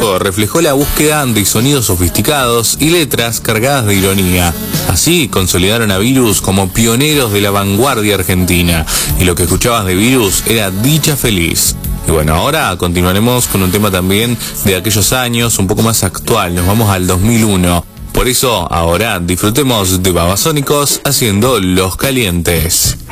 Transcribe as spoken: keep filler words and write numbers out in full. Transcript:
disco reflejó la búsqueda de sonidos sofisticados y letras cargadas de ironía. Así consolidaron a Virus como pioneros de la vanguardia argentina, y lo que escuchabas de Virus era Dicha Feliz. Y bueno, ahora continuaremos con un tema también de aquellos años, un poco más actual, nos vamos al dos mil uno. Por eso, ahora disfrutemos de Babasónicos haciendo Los Calientes.